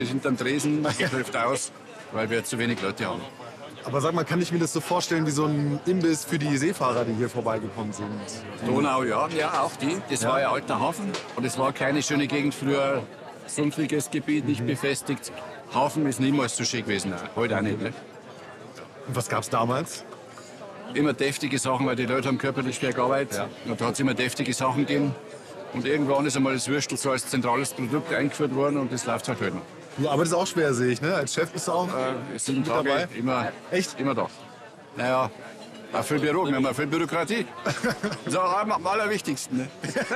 Wir sind am Tresen, der hilft aus, weil wir zu wenig Leute haben. Aber sag mal, kann ich mir das so vorstellen wie so ein Imbiss für die Seefahrer, die hier vorbeigekommen sind? Donau, ja, auch die. Das war ja alter Hafen und es war keine schöne Gegend früher. Sumpfiges Gebiet, nicht befestigt. Hafen ist niemals so schön gewesen, heute auch nicht. Ne? Und was gab's damals? Immer deftige Sachen, weil die Leute haben körperlich schwer gearbeitet. Ja. Und da hat es immer deftige Sachen gegeben. Und irgendwann ist einmal das Würstel so als zentrales Produkt eingeführt worden und das läuft halt heute noch. Du arbeitest auch schwer, sehe ich, ne? Als Chef bist du auch Es sind mit Tage dabei? immer, Echt? immer da. Naja, auch viel Büro, wir haben auch viel Bürokratie. Das ist auch am allerwichtigsten. Ne?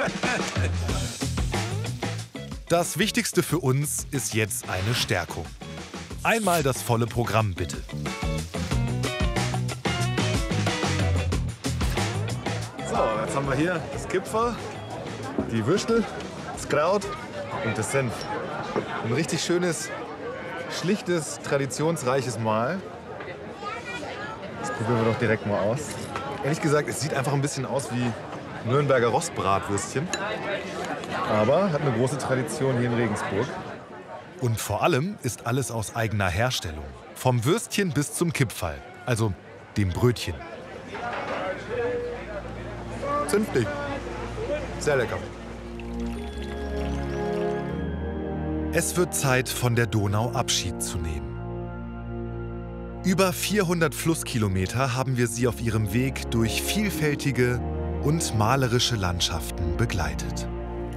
Das Wichtigste für uns ist jetzt eine Stärkung. Einmal das volle Programm, bitte. So, jetzt haben wir hier das Kipferl, die Würstel, das Kraut und das Senf. Ein richtig schönes, schlichtes, traditionsreiches Mahl. Das probieren wir doch direkt mal aus. Ehrlich gesagt, es sieht einfach ein bisschen aus wie Nürnberger Rostbratwürstchen. Aber hat eine große Tradition hier in Regensburg. Und vor allem ist alles aus eigener Herstellung. Vom Würstchen bis zum Kipferl, also dem Brötchen. Zünftig. Sehr lecker. Es wird Zeit, von der Donau Abschied zu nehmen. Über 400 Flusskilometer haben wir sie auf ihrem Weg durch vielfältige und malerische Landschaften begleitet.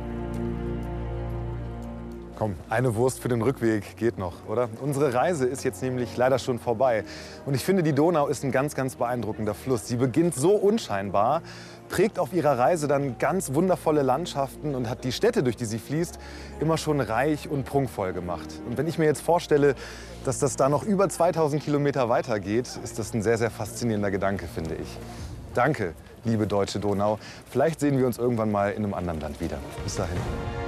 Komm, eine Wurst für den Rückweg geht noch, oder? Unsere Reise ist jetzt nämlich leider schon vorbei. Und ich finde, die Donau ist ein ganz, ganz beeindruckender Fluss. Sie beginnt so unscheinbar, prägt auf ihrer Reise dann ganz wundervolle Landschaften und hat die Städte, durch die sie fließt, immer schon reich und prunkvoll gemacht. Und wenn ich mir jetzt vorstelle, dass das da noch über 2000 Kilometer weitergeht, ist das ein sehr, sehr faszinierender Gedanke, finde ich. Danke, liebe deutsche Donau. Vielleicht sehen wir uns irgendwann mal in einem anderen Land wieder. Bis dahin.